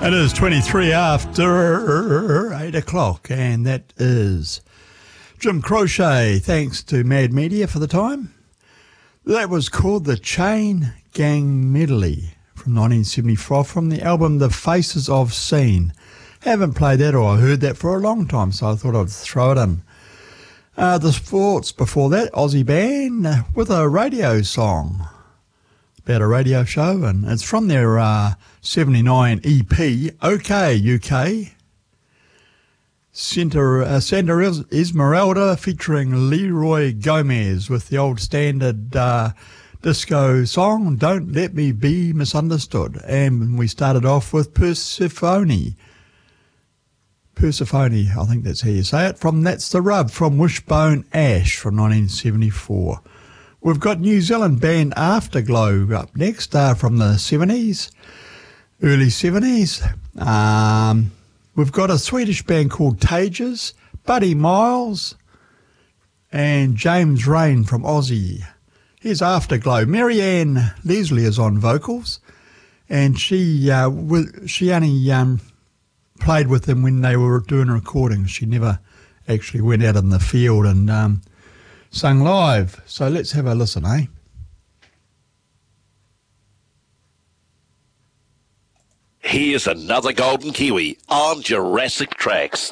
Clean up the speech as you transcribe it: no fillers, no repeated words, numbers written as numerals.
It is 23 after 8 o'clock, and that is Jim Crochet. Thanks to Mad Media for the time. That was called the Chain Gang Medley from 1974 from the album The Faces of Scene. Haven't played that or heard that for a long time, so I thought I'd throw it in. The Sports before that, Aussie band with a radio song about a radio show, and it's from their 79 EP, OK UK. Santa Esmeralda featuring Leroy Gomez with the old standard disco song, Don't Let Me Be Misunderstood. And we started off with Persephone, I think that's how you say it, from That's the Rub, from Wishbone Ash from 1974. We've got New Zealand band Afterglow up next, from the 70s, early 70s. We've got a Swedish band called Tages, Buddy Miles, and James Rain from Aussie. Here's Afterglow. Marianne Leslie is on vocals, and she only played with them when they were doing recordings. She never actually went out in the field and sung live. So let's have a listen, eh? Here's another Golden Kiwi on Jurassic Tracks.